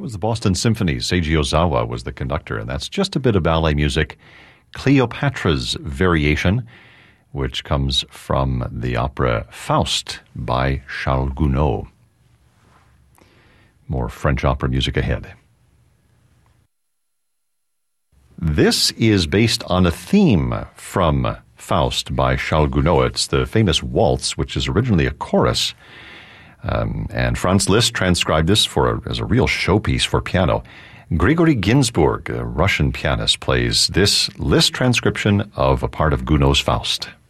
It was the Boston Symphony. Seiji Ozawa was the conductor, and that's just a bit of ballet music. Cleopatra's Variation, which comes from the opera Faust by Charles Gounod. More French opera music ahead. This is based on a theme from Faust by Charles Gounod. It's the famous waltz, which is originally a chorus. And Franz Liszt transcribed this as a real showpiece for piano. Grigory Ginzburg, a Russian pianist, plays this Liszt transcription of a part of Gounod's Faust.